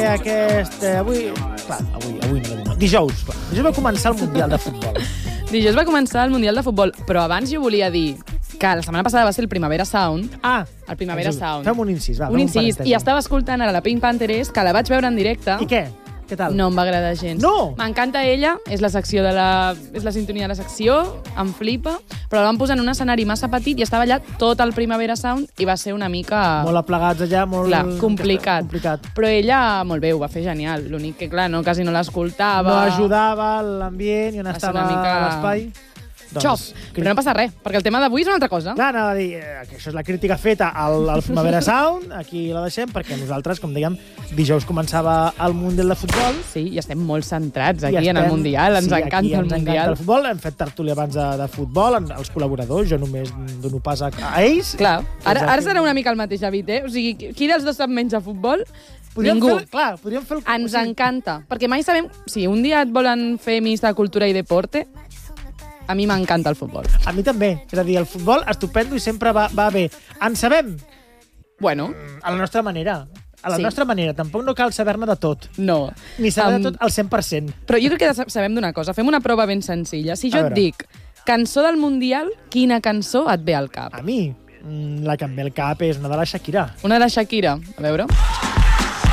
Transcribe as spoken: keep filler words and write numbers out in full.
aquest... Eh, avui... Clar, avui, avui no, no. Dijous. Dijous va començar el Mundial de Futbol. Dijous va començar el Mundial de Futbol, però abans jo volia dir que la setmana passada va ser el Primavera Sound. Ah, el Primavera Sound. Fem un incís, va. Un incís, i estava escoltant ara la Pink Panthers, que la vaig veure en directe. I què? Què tal? No em va agradar gens. No! M'encanta ella, és la secció de la... és la sintonia de la secció, em flipa, però la van posar en un escenari massa petit i estava allà tot el Primavera Sound i va ser una mica... Molt aplegats allà, molt... Clar, complicat. complicat. Però ella molt bé, ho va fer genial. L'únic que, clar, no, quasi no l'escoltava. No ajudava l'ambient i on Va ser estava una mica... l'espai. Doncs, Xop, però no passa res, perquè el tema d'avui és una altra cosa. Clar, anava a dir eh, que això és la crítica feta al, al Primavera Sound, aquí la deixem, perquè nosaltres, com dèiem, dijous començava el Mundial de Futbol. Sí, i estem molt centrats aquí estem, en el Mundial, ens sí, encanta el ens Mundial. Encanta el futbol, hem fet tertúlia abans de, de futbol, en, els col·laboradors, jo només dono pas a, a ells. Clar, ara, ara serà una mica el mateix, David, eh? O sigui, qui dels dos sap menys de futbol? Podríem Ningú. Fer, clar, podríem fer el... Ens encanta, perquè mai sabem... Si un dia et volen fer ministre de Cultura i Deporte, a mi m'encanta el futbol. A mi també. És a dir, el futbol estupendo i sempre va, va bé. En sabem? Bueno. A la nostra manera. A la sí. nostra manera. Tampoc no cal saber-ne de tot. No. Ni saber um, de tot al cent per cent. Però jo crec que sabem d'una cosa. Fem una prova ben senzilla. Si jo et dic cançó del Mundial, quina cançó et ve al cap? A mi, la que em ve al cap és una de la Shakira. Una de Shakira. A veure...